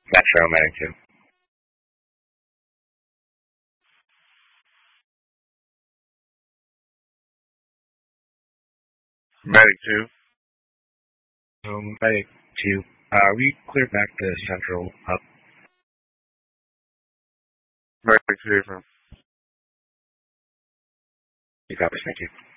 Metro, Medic 2. Medic 2. Medic 2. We clear back the central hub. Medic 2 from. You got this, thank you.